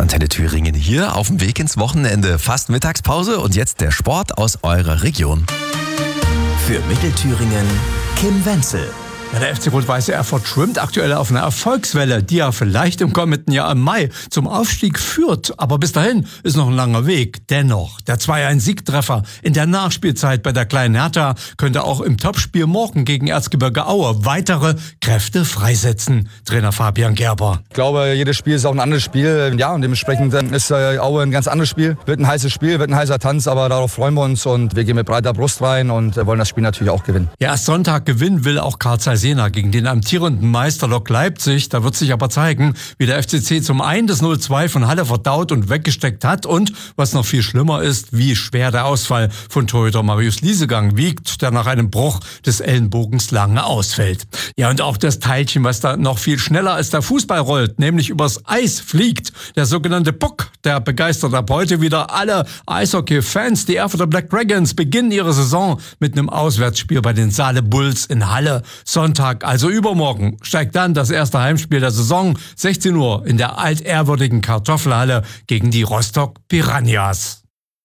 Antenne Thüringen hier auf dem Weg ins Wochenende. Fast Mittagspause und jetzt der Sport aus eurer Region. Für Mittelthüringen Kim Wenzel. Ja, der FC Rot-Weiße Erfurt schwimmt aktuell auf einer Erfolgswelle, die ja vielleicht im kommenden Jahr im Mai zum Aufstieg führt. Aber bis dahin ist noch ein langer Weg. Dennoch, der 2-1-Siegtreffer in der Nachspielzeit bei der kleinen Hertha könnte auch im Topspiel morgen gegen Erzgebirge Aue weitere Kräfte freisetzen. Trainer Fabian Gerber. Ich glaube, jedes Spiel ist auch ein anderes Spiel. Ja, und dementsprechend ist Aue ein ganz anderes Spiel. Wird ein heißes Spiel, wird ein heißer Tanz, aber darauf freuen wir uns und wir gehen mit breiter Brust rein und wollen das Spiel natürlich auch gewinnen. Ja, erst Sonntag gewinnen will auch Carl Zeiss Jena gegen den amtierenden Meister Lok Leipzig. Da wird sich aber zeigen, wie der FCC zum einen das 0-2 von Halle verdaut und weggesteckt hat und, was noch viel schlimmer ist, wie schwer der Ausfall von Torhüter Marius Liesegang wiegt, der nach einem Bruch des Ellenbogens lange ausfällt. Ja, und auch das Teilchen, was da noch viel schneller als der Fußball rollt, nämlich übers Eis fliegt, der sogenannte Puck, der begeistert ab heute wieder alle Eishockey-Fans. Die Erfurter Black Dragons beginnen ihre Saison mit einem Auswärtsspiel bei den Saale Bulls in Halle. Sonntag, also übermorgen, steigt dann das erste Heimspiel der Saison, 16 Uhr in der altehrwürdigen Kartoffelhalle gegen die Rostock Piranhas.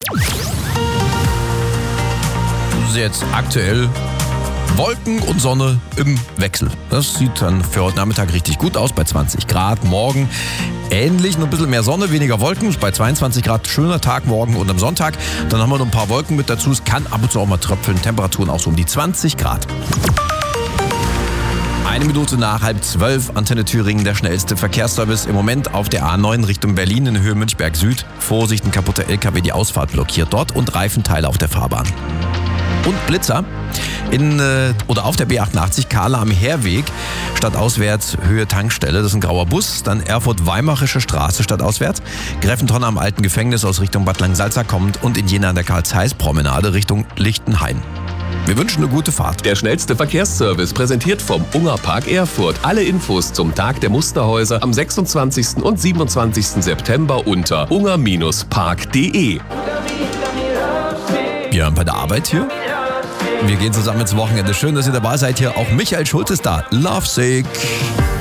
Jetzt aktuell Wolken und Sonne im Wechsel. Das sieht dann für heute Nachmittag richtig gut aus bei 20 Grad. Morgen ähnlich, nur ein bisschen mehr Sonne, weniger Wolken. Bei 22 Grad schöner Tag morgen und am Sonntag. Dann haben wir noch ein paar Wolken mit dazu. Es kann ab und zu auch mal tröpfeln. Temperaturen auch so um die 20 Grad. 1 Minute nach 11:30, Antenne Thüringen, der schnellste Verkehrsservice im Moment auf der A9 Richtung Berlin in Höhe Münchberg Süd. Vorsicht, ein kaputter LKW, die Ausfahrt blockiert dort und Reifenteile auf der Fahrbahn. Und Blitzer oder auf der B88 Kahla am Heerweg, stadtauswärts Höhe Tankstelle, das ist ein grauer Bus, dann Erfurt-Weimarische Straße stadtauswärts, Greffentonne am alten Gefängnis aus Richtung Bad Langensalza kommt und in Jena an der Karl-Zeiss-Promenade Richtung Lichtenhain. Wir wünschen eine gute Fahrt. Der schnellste Verkehrsservice präsentiert vom Ungerpark Erfurt. Alle Infos zum Tag der Musterhäuser am 26. und 27. September unter unger-park.de. Ja, bei der Arbeit hier. Wir gehen zusammen ins Wochenende. Schön, dass ihr dabei seid hier. Auch Michael Schulz ist da. Lovesick.